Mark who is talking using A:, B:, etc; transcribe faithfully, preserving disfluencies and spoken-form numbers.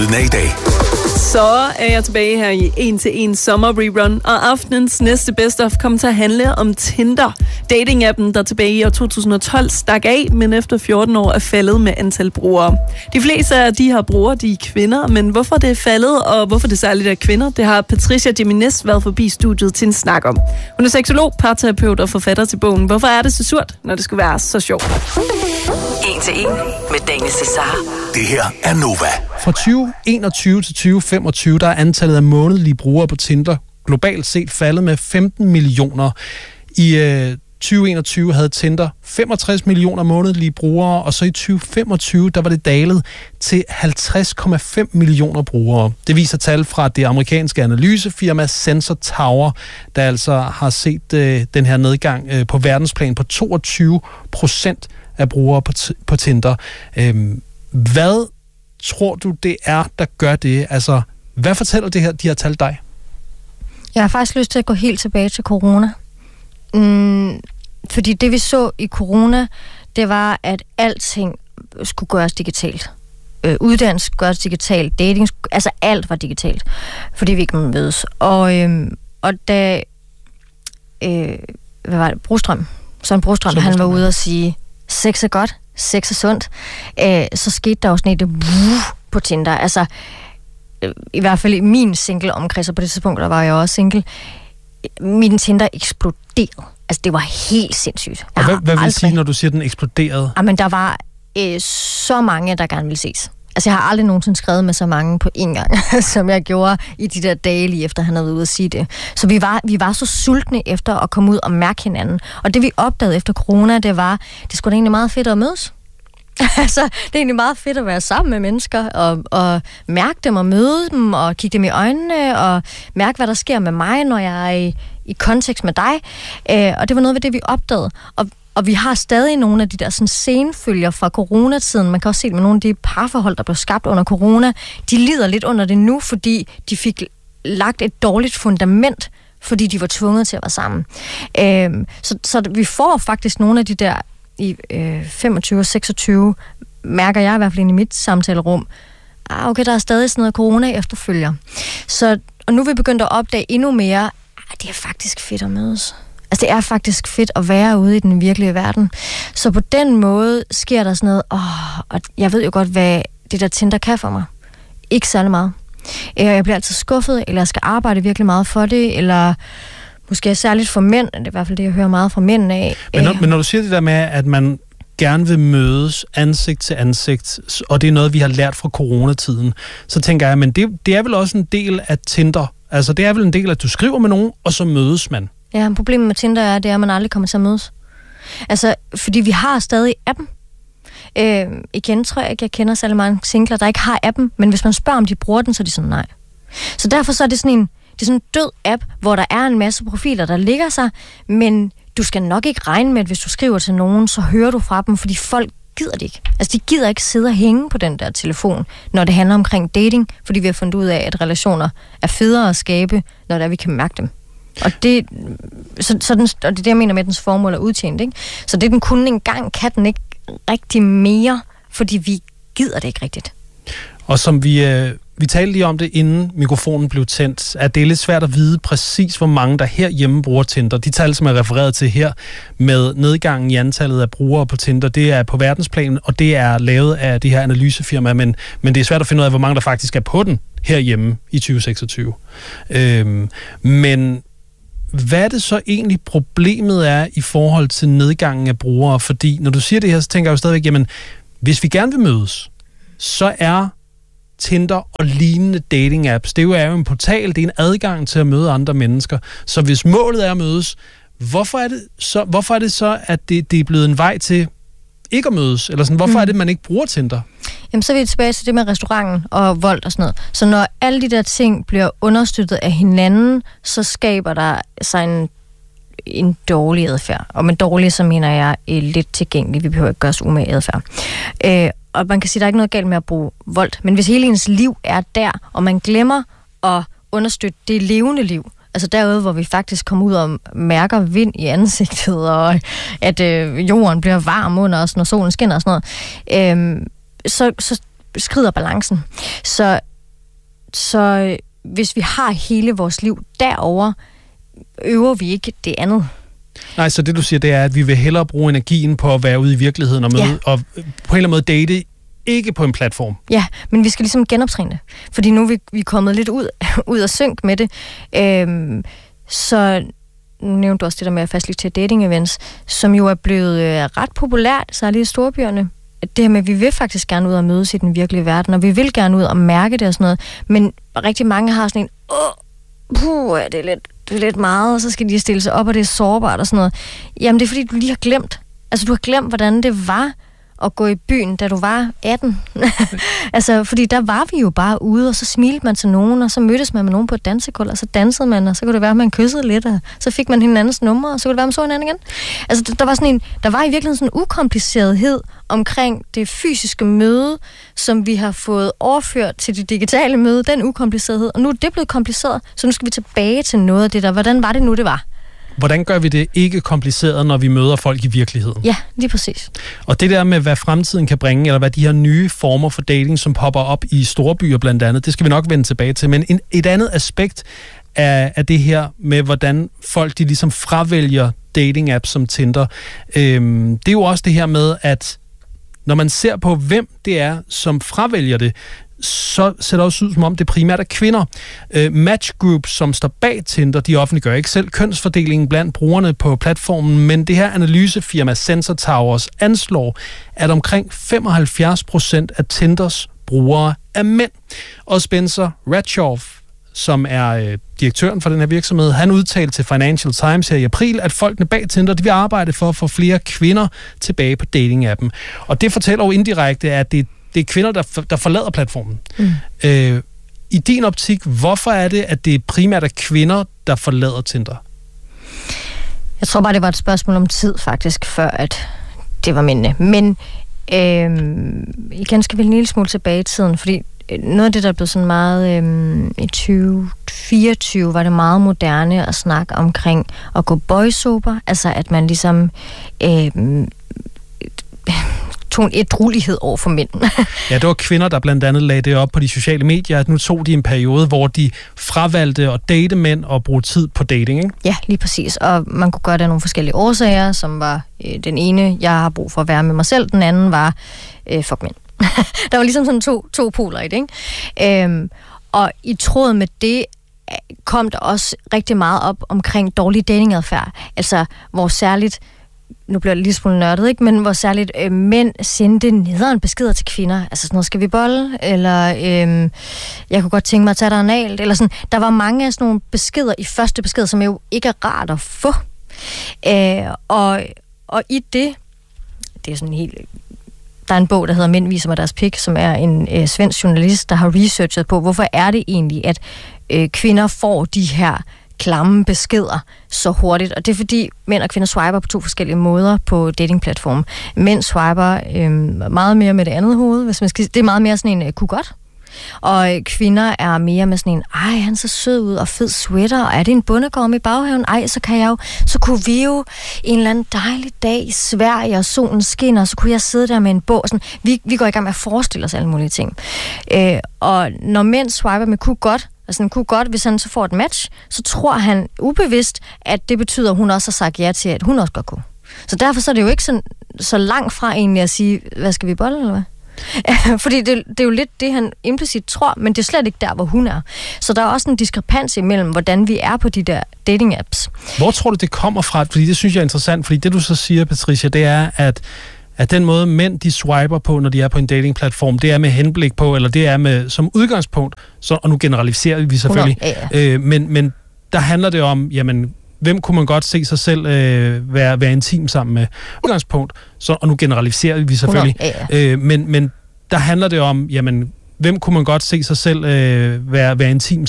A: Lyden af i dag.
B: Så er jeg tilbage her i en til en sommer rerun, og aftenens næste best of kommer til at handle om Tinder. Dating-appen, der tilbage i år to tusind og tolv stak af, men efter fjorten år er faldet med antal brugere. De fleste af de her brugere, de er kvinder, men hvorfor det er faldet, og hvorfor det særligt er kvinder, det har Patricia Jimenez været forbi studiet til en snak om. Hun er seksolog, parterapeut og forfatter til bogen. Hvorfor er det så surt, når det skulle være så sjovt?
C: En til en med Daniel Cesar.
A: Det her er Nova.
D: Fra tyve enogtyve til tyve femogtyve, der er antallet af månedlige brugere på Tinder globalt set faldet med femten millioner. I øh, tyve enogtyve havde Tinder femogtres millioner månedlige brugere, og så i tyve femogtyve, der var det dalet til halvtreds komma fem millioner brugere. Det viser tal fra det amerikanske analysefirma Sensor Tower, der altså har set øh, den her nedgang øh, på verdensplan på toogtyve procent af brugere på, t- på Tinder. Øhm, hvad tror du, det er, der gør det? Altså, hvad fortæller det her, de her tal dig?
E: Jeg har faktisk lyst til at gå helt tilbage til corona. Mm, fordi det, vi så i corona, det var, at alting skulle gøres digitalt. Øh, uddannelse gøres digitalt, dating, altså alt var digitalt, fordi vi ikke må mødes. Og, øhm, og da, øh, hvad var det, Brostrøm, Søren Brostrøm, han var ude og sige, sex er godt, sex er sundt, øh, så skete der jo sådan et uh, på Tinder. Altså, øh, i hvert fald i min single omkreds, og på det tidspunkt, der var jeg også single, min Tinder eksploderede. Altså, det var helt sindssygt.
D: Og hvad, hvad vil aldrig... sige, når du siger, den eksploderede?
E: Jamen, der var øh, så mange, der gerne ville ses. Altså, jeg har aldrig nogensinde skrevet med så mange på én gang, som jeg gjorde i de der dage lige efter, han havde været ude at sige det. Så vi var, vi var så sultne efter at komme ud og mærke hinanden. Og det, vi opdagede efter corona, det var, det skulle da egentlig meget fedt at mødes. Altså, det er egentlig meget fedt at være sammen med mennesker, og, og mærke dem og møde dem, og kigge dem i øjnene, og mærke, hvad der sker med mig, når jeg er i, i kontekst med dig. Øh, og det var noget af det, vi opdagede. Og Og vi har stadig nogle af de der sådan senfølger fra coronatiden. Man kan også se det med nogle af de parforhold, der blev skabt under corona. De lider lidt under det nu, fordi de fik lagt et dårligt fundament, fordi de var tvunget til at være sammen. Øhm, så, så vi får faktisk nogle af de der i øh, femogtyve og seksogtyve, mærker jeg i hvert fald inde i mit samtalerum. Ah, okay, der er stadig sådan noget corona efterfølger. Så, og nu er vi begyndt at opdage endnu mere, ah, det er faktisk fedt at mødes. Altså, det er faktisk fedt at være ude i den virkelige verden. Så på den måde sker der sådan noget, åh, og jeg ved jo godt, hvad det der Tinder kan for mig. Ikke særlig meget. Jeg bliver altid skuffet, eller jeg skal arbejde virkelig meget for det, eller måske særligt for mænd, det er i hvert fald det, jeg hører meget fra mænd af.
D: Men når, men når du siger det der med, at man gerne vil mødes ansigt til ansigt, og det er noget, vi har lært fra coronatiden, så tænker jeg, men det, det er vel også en del af Tinder. Altså, det er vel en del af, at du skriver med nogen, og så mødes man.
E: Ja, problemet med Tinder er, det er, at man aldrig kommer til at mødes. Altså, fordi vi har stadig appen. Øh, igen tror jeg ikke, jeg kender særlig mange singler, der ikke har appen, men hvis man spørger, om de bruger den, så er de sådan, nej. Så derfor så er det sådan en, det er sådan en død app, hvor der er en masse profiler, der ligger sig, men du skal nok ikke regne med, at hvis du skriver til nogen, så hører du fra dem, fordi folk gider det ikke. Altså, de gider ikke sidde og hænge på den der telefon, når det handler omkring dating, fordi vi har fundet ud af, at relationer er federe at skabe, når der vi kan mærke dem. Og det, så, så den, og det er det, jeg mener med, at dens formål er udtjent, ikke? Så det, den kunne engang, kan den ikke rigtig mere, fordi vi gider det ikke rigtigt.
D: Og som vi, øh, vi talte lige om det, inden mikrofonen blev tændt, at det er lidt svært at vide præcis, hvor mange der herhjemme bruger Tinder. De tal, som er refereret til her, med nedgangen i antallet af brugere på Tinder, det er på verdensplan, og det er lavet af det her analysefirma, men, men det er svært at finde ud af, hvor mange der faktisk er på den herhjemme i tyve seksogtyve. Øhm, men hvad er det så egentlig problemet er i forhold til nedgangen af brugere? Fordi når du siger det her, så tænker jeg jo stadigvæk, jamen, hvis vi gerne vil mødes, så er Tinder og lignende dating-apps, det er jo en portal, det er en adgang til at møde andre mennesker. Så hvis målet er at mødes, hvorfor er det så, hvorfor er det så at det, det er blevet en vej til ikke at mødes? Eller sådan, hvorfor mm. er det, man ikke bruger Tinder?
E: Jamen, så er vi tilbage til det med restauranten og vold og sådan noget. Så når alle de der ting bliver understøttet af hinanden, så skaber der sig en, en dårlig adfærd. Og med dårlig, så mener jeg eh, lidt tilgængelig. Vi behøver ikke gøre os umage adfærd. Eh, og man kan sige, at der er ikke noget galt med at bruge vold. Men hvis hele ens liv er der, og man glemmer at understøtte det levende liv, altså derude, hvor vi faktisk kommer ud og mærker vind i ansigtet, og at øh, jorden bliver varm under os, når solen skinner og sådan noget, øh, så, så skrider balancen. Så så hvis vi har hele vores liv derover, øver vi ikke det andet.
D: Nej, så det du siger, det er, at vi vil hellere bruge energien på at være ude i virkeligheden og møde, ja. og på en eller anden måde date, ikke på en platform.
E: Ja, men vi skal ligesom genoptræne det. Fordi nu er vi, vi er kommet lidt ud, ud af synk med det. Øhm, så nu nævnte du også det der med at facilitere dating events, som jo er blevet øh, ret populært, særligt i storbyerne. Det her med, at vi vil faktisk gerne ud og mødes i den virkelige verden, og vi vil gerne ud og mærke det og sådan noget. Men rigtig mange har sådan en, åh, puh, det er lidt, det er lidt meget, og så skal de stille sig op, og det er sårbart og sådan noget. Jamen, det er fordi, du lige har glemt. Altså, du har glemt, hvordan det var at gå i byen, da du var atten. Altså, fordi der var vi jo bare ude, og så smilte man til nogen, og så mødtes man med nogen på et dansegulv, og så dansede man, og så kunne det være, at man kyssede lidt, og så fik man hinandens numre, og så kunne det være, at man så hinanden igen. Altså, der var sådan en, der var i virkeligheden sådan en ukomplicerethed omkring det fysiske møde, som vi har fået overført til det digitale møde, den ukomplicerethed, og nu er det blevet kompliceret, så nu skal vi tilbage til noget af det der. Hvordan var det nu, det var?
D: Hvordan gør vi det ikke kompliceret, når vi møder folk i virkeligheden?
E: Ja, lige præcis.
D: Og det der med, hvad fremtiden kan bringe, eller hvad de her nye former for dating, som popper op i store byer blandt andet, det skal vi nok vende tilbage til. Men en, et andet aspekt af, af det her med, hvordan folk de ligesom fravælger dating-apps som Tinder, øhm, det er jo også det her med, at når man ser på, hvem det er, som fravælger det, så ser det også ud, som om det primært er kvinder. Uh, Match Group, som står bag Tinder, de offentliggør ikke selv kønsfordelingen blandt brugerne på platformen, men det her analysefirma Sensor Towers anslår, at omkring femoghalvfjerds procent af Tinders brugere er mænd. Og Spencer Ratschoff, som er øh, direktøren for den her virksomhed, han udtalte til Financial Times her i april, at folkene bag Tinder, de vil arbejde for at få flere kvinder tilbage på dating-appen. Og det fortæller jo indirekte, at det Det er kvinder, der, der forlader platformen. Mm. Øh, I din optik, hvorfor er det, at det primært er kvinder, der forlader Tinder?
E: Jeg tror bare, det var et spørgsmål om tid, faktisk, før at det var mændene. Men øh, igen skal vi en lille smule tilbage i tiden, fordi noget af det, der blev sådan meget... Øh, i tyve fireogtyve var det meget moderne at snakke omkring at gå boysober, altså at man ligesom... Øh, tog en ædruelighed over for mænd.
D: Ja, det var kvinder, der blandt andet lagde det op på de sociale medier, at nu tog de en periode, hvor de fravalgte at date mænd og bruge tid på dating, ikke?
E: Ja, lige præcis. Og man kunne gøre det af nogle forskellige årsager, som var øh, den ene, jeg har brug for at være med mig selv, den anden var, øh, fuck mænd. Der var ligesom sådan to, to poler i det, ikke? Øhm, og i tråd med det, kom der også rigtig meget op omkring dårlig datingadfærd. Altså, hvor særligt nu bliver det lige smule nørdet, ikke? Men hvor særligt øh, mænd sendte nederen beskeder til kvinder. Altså sådan noget, skal vi bolle? Eller øh, jeg kunne godt tænke mig at tage dig analt. Eller sådan. Der var mange af sådan nogle beskeder i første besked, som jo ikke er rart at få. Øh, og, og i det, det er sådan helt... Der er en bog, der hedder Mænd viser mig deres pik, som er en øh, svensk journalist, der har researchet på, hvorfor er det egentlig, at øh, kvinder får de her klamme beskeder så hurtigt. Og det er fordi mænd og kvinder swiper på to forskellige måder på datingplatformen. Mænd swiper øh, meget mere med det andet hoved. Hvis man skal, det er meget mere sådan en øh, kunne godt. Og kvinder er mere med sådan en, ej, han ser sød ud, og fed sweater, og er det en bondegård i baghaven? Ej, så kan jeg jo, så kunne vi jo en eller anden dejlig dag i Sverige, og solen skinner, og så kunne jeg sidde der med en bog. Sådan. Vi, vi går i gang med at forestille os alle mulige ting. Øh, og når mænd swiper med kunne godt, altså han kunne godt, hvis han så får et match, så tror han ubevidst, at det betyder, at hun også har sagt ja til, at hun også godt kunne. Så derfor så er det jo ikke så, så langt fra egentlig at sige, hvad skal vi bolle, eller hvad? Fordi det, det er jo lidt det, han implicit tror, men det er slet ikke der, hvor hun er. Så der er også en diskrepans imellem, hvordan vi er på de der dating-apps.
D: Hvor tror du, det kommer fra? Fordi det synes jeg er interessant, fordi det du så siger, Patricia, det er, at at den måde mænd, de swiper på, når de er på en datingplatform, det er med henblik på, eller det er med som udgangspunkt, så, og nu generaliserer vi selvfølgelig, ja, ja. Øh, men, men der handler det om, jamen, hvem kunne man godt se sig selv øh, være, være intim sammen med? Udgangspunkt, så, og nu generaliserer vi selvfølgelig, ja, ja. Øh, men, men der handler det om, jamen, hvem kunne man godt se sig selv øh, være, være intim